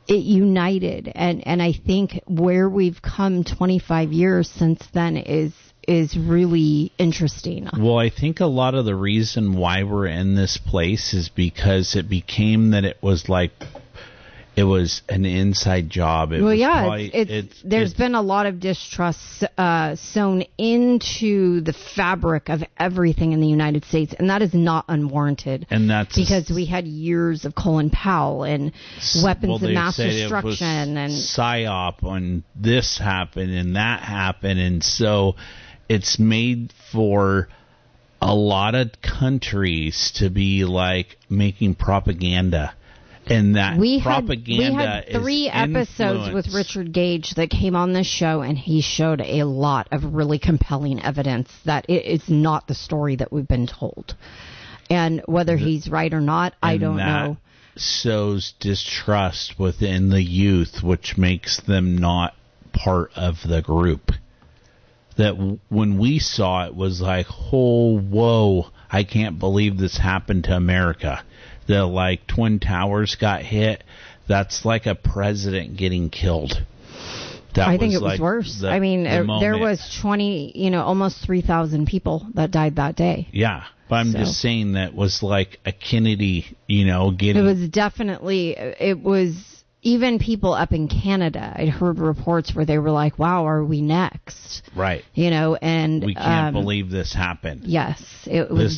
it united. And I think where we've come 25 years since then is really interesting. Well, I think a lot of the reason why we're in this place is because it became that it was an inside job. There's been a lot of distrust sewn into the fabric of everything in the United States, and that is not unwarranted. And that's because we had years of Colin Powell and weapons of mass destruction and PSYOP, and this happened and that happened, and so it's made for a lot of countries to be like making propaganda. And that propaganda we had 3 episodes with Richard Gage that came on this show, and he showed a lot of really compelling evidence that it is not the story that we've been told. And whether he's right or not, I don't know. Sows distrust within the youth, which makes them not part of the group. That when we saw it was like, oh, whoa, I can't believe this happened to America. The Twin Towers got hit. That's like a president getting killed. I think it was worse. There was almost 3,000 people that died that day. Yeah, but I'm just saying that was like a Kennedy, getting. It was definitely. It was even people up in Canada. I'd heard reports where they were like, "Wow, are we next?" Right. And we can't believe this happened. Yes, it was.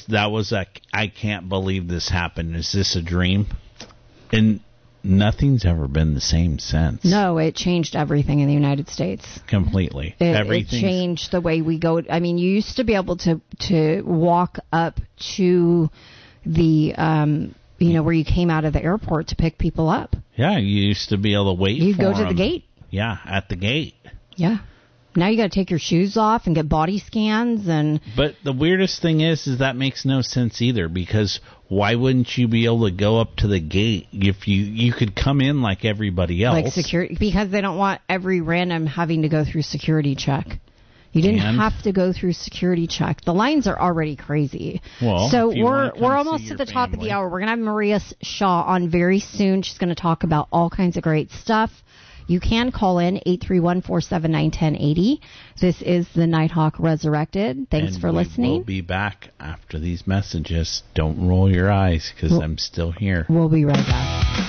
I can't believe this happened. Is this a dream? And nothing's ever been the same since. No, it changed everything in the United States. Completely. It changed the way we go. I mean, you used to be able to walk up to the where you came out of the airport to pick people up. Yeah, you used to be able to wait. You'd go to the gate. Yeah, at the gate. Yeah. Now you got to take your shoes off and get body scans But the weirdest thing is that makes no sense either, because why wouldn't you be able to go up to the gate if you could come in like everybody else? Like security, because they don't want every random having to go through security check. You didn't have to go through security check. The lines are already crazy. Well, so we're almost at the top of the hour. We're going to have Maria Shaw on very soon. She's going to talk about all kinds of great stuff. You can call in 831-479-1080. This is the Nighthawk Resurrected. Thanks for listening. We'll be back after these messages. Don't roll your eyes, because I'm still here. We'll be right back.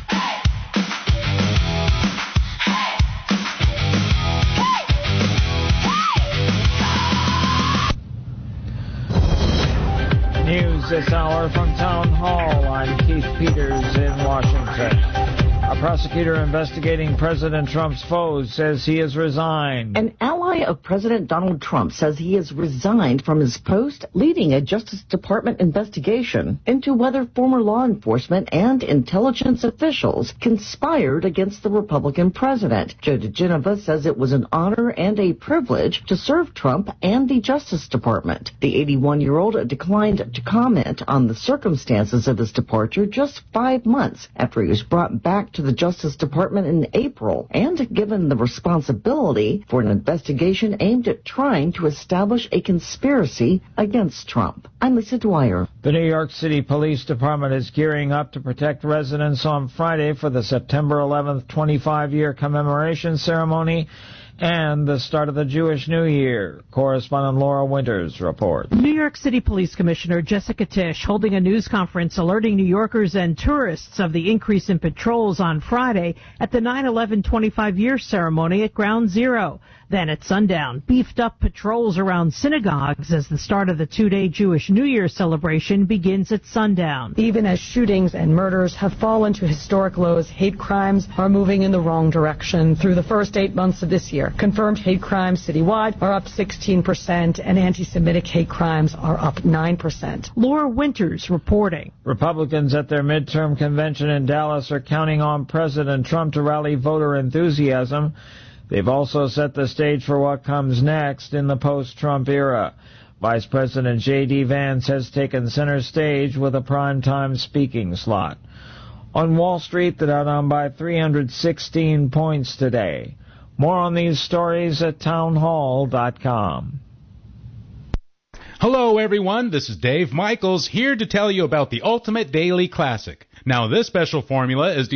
News this hour from Town Hall. I'm Keith Peters in Washington. A prosecutor investigating President Trump's foes says he has resigned. An ally of President Donald Trump says he has resigned from his post leading a Justice Department investigation into whether former law enforcement and intelligence officials conspired against the Republican president. Joe DeGenova says it was an honor and a privilege to serve Trump and the Justice Department. The 81-year-old declined to comment on the circumstances of his departure just 5 months after he was brought back to the Justice Department in April and given the responsibility for an investigation aimed at trying to establish a conspiracy against Trump. I'm Lisa Dwyer. The New York City Police Department is gearing up to protect residents on Friday for the September 11th 25-year commemoration ceremony and the start of the Jewish New Year. Correspondent Laura Winters reports. New York City Police Commissioner Jessica Tisch holding a news conference alerting New Yorkers and tourists of the increase in patrols on Friday at the 9/11 25-year ceremony at Ground Zero. Then at sundown, beefed up patrols around synagogues as the start of the two-day Jewish New Year celebration begins at sundown. Even as shootings and murders have fallen to historic lows, hate crimes are moving in the wrong direction. Through the first 8 months of this year, confirmed hate crimes citywide are up 16%, and anti-Semitic hate crimes are up 9%. Laura Winters reporting. Republicans at their midterm convention in Dallas are counting on President Trump to rally voter enthusiasm. They've also set the stage for what comes next in the post-Trump era. Vice President J.D. Vance has taken center stage with a primetime speaking slot. On Wall Street, the Dow down by 316 points today. More on these stories at townhall.com. Hello, everyone. This is Dave Michaels here to tell you about the Ultimate Daily Classic. Now, this special formula is